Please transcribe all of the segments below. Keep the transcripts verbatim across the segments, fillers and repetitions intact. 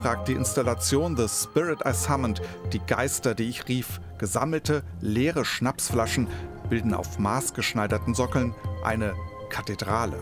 fragt die Installation The Spirit I Summoned, die Geister, die ich rief, gesammelte, leere Schnapsflaschen bilden auf maßgeschneiderten Sockeln eine Kathedrale.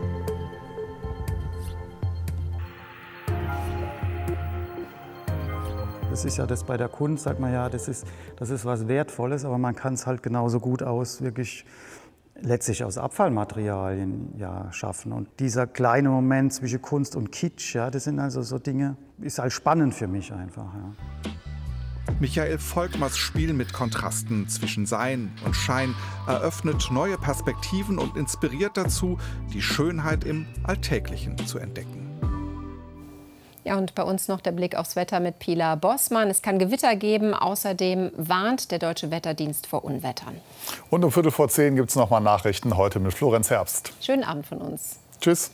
Das ist ja das bei der Kunst, sagt man ja, das ist, das ist was Wertvolles, aber man kann es halt genauso gut aus wirklich letztlich aus Abfallmaterialien ja, schaffen. Und dieser kleine Moment zwischen Kunst und Kitsch, ja, das sind also so Dinge, ist halt spannend für mich einfach. Ja. Michael Volkmers Spiel mit Kontrasten zwischen Sein und Schein eröffnet neue Perspektiven und inspiriert dazu, die Schönheit im Alltäglichen zu entdecken. Ja, und bei uns noch der Blick aufs Wetter mit Pilar Bossmann. Es kann Gewitter geben. Außerdem warnt der Deutsche Wetterdienst vor Unwettern. Und um Viertel vor zehn gibt es noch mal Nachrichten, heute mit Florenz Herbst. Schönen Abend von uns. Tschüss.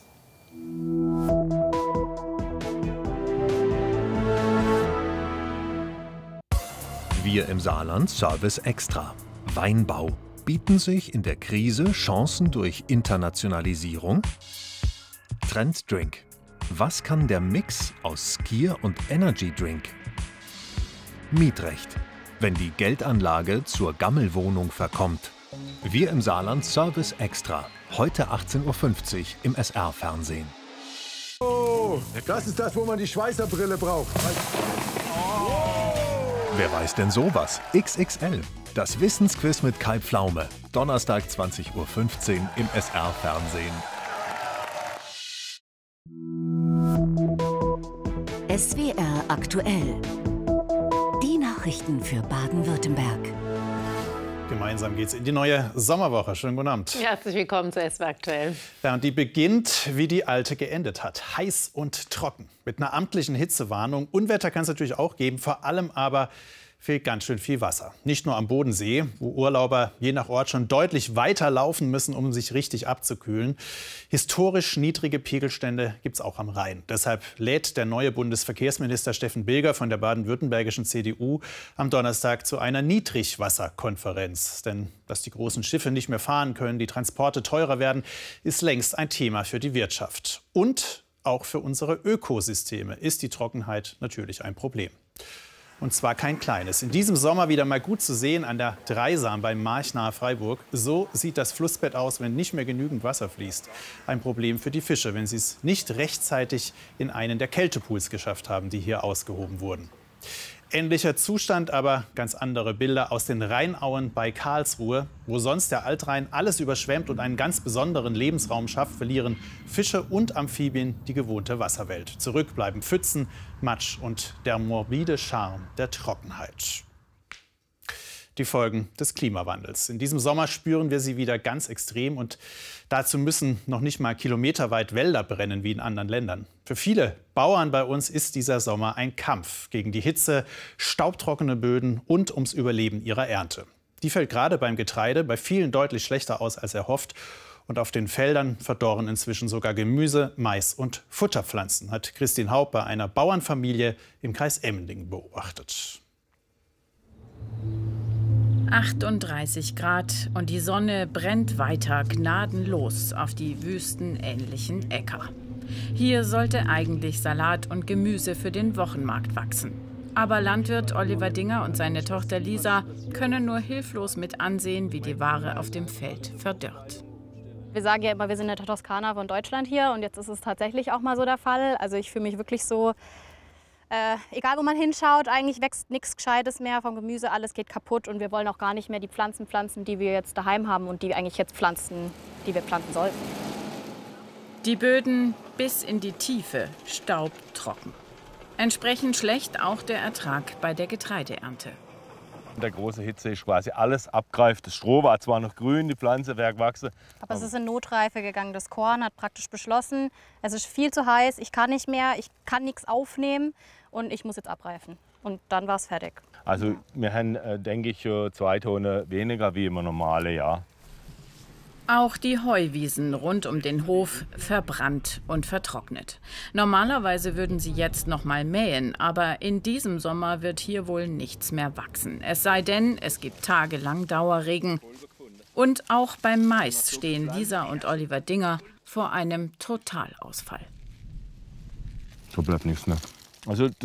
Wir im Saarland Service Extra. Weinbau. Bieten sich in der Krise Chancen durch Internationalisierung? Trenddrink. Was kann der Mix aus Skier und Energy Drink? Mietrecht. Wenn die Geldanlage zur Gammelwohnung verkommt. Wir im Saarland Service Extra. Heute achtzehn Uhr fünfzig im S R-Fernsehen. Oh, das ist das, wo man die Schweißerbrille braucht. Oh. Wer weiß denn sowas? X X L. Das Wissensquiz mit Kai Pflaume. Donnerstag zwanzig Uhr fünfzehn im S R-Fernsehen. S W R aktuell. Die Nachrichten für Baden-Württemberg. Gemeinsam geht's in die neue Sommerwoche. Schönen guten Abend. Herzlich willkommen zu S W R aktuell. Ja, und die beginnt, wie die alte geendet hat. Heiß und trocken. Mit einer amtlichen Hitzewarnung. Unwetter kann es natürlich auch geben. Vor allem aber fehlt ganz schön viel Wasser. Nicht nur am Bodensee, wo Urlauber je nach Ort schon deutlich weiter laufen müssen, um sich richtig abzukühlen. Historisch niedrige Pegelstände gibt es auch am Rhein. Deshalb lädt der neue Bundesverkehrsminister Steffen Bilger von der baden-württembergischen C D U am Donnerstag zu einer Niedrigwasserkonferenz. Denn dass die großen Schiffe nicht mehr fahren können, die Transporte teurer werden, ist längst ein Thema für die Wirtschaft. Und auch für unsere Ökosysteme ist die Trockenheit natürlich ein Problem. Und zwar kein kleines. In diesem Sommer wieder mal gut zu sehen an der Dreisam beim March nahe Freiburg. So sieht das Flussbett aus, wenn nicht mehr genügend Wasser fließt. Ein Problem für die Fische, wenn sie es nicht rechtzeitig in einen der Kältepools geschafft haben, die hier ausgehoben wurden. Ähnlicher Zustand, aber ganz andere Bilder aus den Rheinauen bei Karlsruhe. Wo sonst der Altrhein alles überschwemmt und einen ganz besonderen Lebensraum schafft, verlieren Fische und Amphibien die gewohnte Wasserwelt. Zurück bleiben Pfützen, Matsch und der morbide Charme der Trockenheit. Die Folgen des Klimawandels. In diesem Sommer spüren wir sie wieder ganz extrem und dazu müssen noch nicht mal kilometerweit Wälder brennen wie in anderen Ländern. Für viele Bauern bei uns ist dieser Sommer ein Kampf gegen die Hitze, staubtrockene Böden und ums Überleben ihrer Ernte. Die fällt gerade beim Getreide bei vielen deutlich schlechter aus als erhofft. Und auf den Feldern verdorren inzwischen sogar Gemüse, Mais und Futterpflanzen, hat Christine Haupt bei einer Bauernfamilie im Kreis Emmendingen beobachtet. achtunddreißig Grad und die Sonne brennt weiter gnadenlos auf die wüstenähnlichen Äcker. Hier sollte eigentlich Salat und Gemüse für den Wochenmarkt wachsen. Aber Landwirt Oliver Dinger und seine Tochter Lisa können nur hilflos mit ansehen, wie die Ware auf dem Feld verdörrt. Wir sagen ja immer, wir sind in der Toskana von Deutschland hier und jetzt ist es tatsächlich auch mal so der Fall. Also ich fühle mich wirklich so, Äh, egal wo man hinschaut, eigentlich wächst nichts Gescheites mehr vom Gemüse, alles geht kaputt und wir wollen auch gar nicht mehr die Pflanzen pflanzen, die wir jetzt daheim haben und die eigentlich jetzt pflanzen, die wir pflanzen sollten. Die Böden bis in die Tiefe staubtrocken. Entsprechend schlecht auch der Ertrag bei der Getreideernte. In der großen Hitze ist quasi alles abgreift. Das Stroh war zwar noch grün, die Pflanze wäre gewachsen. Aber es ist in Notreife gegangen. Das Korn hat praktisch beschlossen, es ist viel zu heiß, ich kann nicht mehr, ich kann nichts aufnehmen und ich muss jetzt abreifen. Und dann war es fertig. Also wir haben, äh, denke ich, zwei Tonnen weniger wie im normalen Jahr. Auch die Heuwiesen rund um den Hof verbrannt und vertrocknet. Normalerweise würden sie jetzt noch mal mähen, aber in diesem Sommer wird hier wohl nichts mehr wachsen. Es sei denn, es gibt tagelang Dauerregen. Und auch beim Mais stehen Lisa und Oliver Dinger vor einem Totalausfall. So bleibt nichts mehr. Also